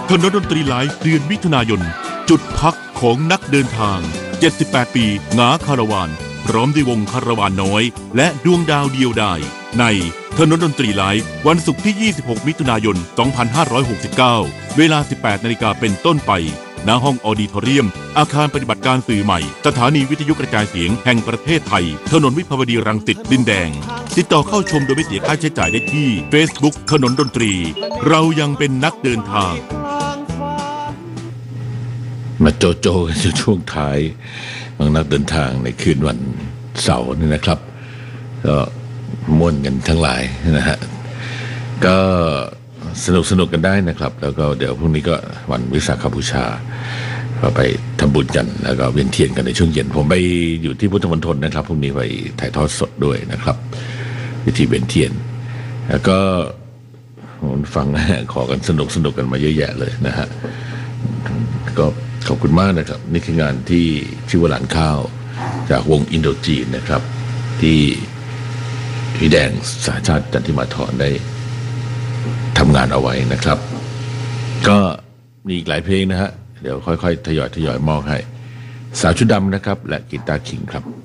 ถนนดนตรีไลฟ์เดือนมิถุนายนจุดพักของนักเดินทาง78ปีหงาคาราวานพร้อมด้วยวงคาราวานน้อยและดวงดาวเดียวดายในถนนดนตรีไลฟ์วันศุกร์ที่26มิถุนายน2569เวลา 18 นาฬิกาเป็นต้นไปณห้องออดิทอเรียมอาคารปฏิบัติการสื่อใหม่สถานีวิทยุกระจายเสียงแห่งประเทศไทยถนนวิภาวดีรังสิตดินแดงติดต่อเข้าชมโดยไม่เสียค่าใช้จ่ายได้ที่ Facebook ถนนดนตรีเรายังเป็นนักเดินทางมาโจโจกันช่วงท้ายของนักเดินทางในคืนวันเสาร์นี่นะครับก็ม่วนกันทั้งหลายนะฮะก็สนุกกันได้นะครับแล้วก็เดี๋ยวพรุ่งนี้ก็วันวิสาขบูชาก็ไปทำบุญกันแล้วก็เวียนเทียนกันในช่วงเย็นผมไปอยู่ที่พุทธมณฑลนะครับพรุ่งนี้ไปถ่ายทอดสดด้วยนะครับพิธีเวียนเทียนแล้วก็ฟังขอกันสนุกกันมาเยอะแยะเลยนะฮะก็ขอบคุณมากนะครับนี่คืองานที่ชื่อว่าหลานข้าวจากวงอินโดจีนนะครับที่พี่แดงสหชาติจันทิมาธรได้ทำงานเอาไว้นะครับก็มีอีกหลายเพลงนะฮะเดี๋ยวค่อยๆทยอยมอบให้สาวชุดดำนะครับและกีตาร์คิงครับ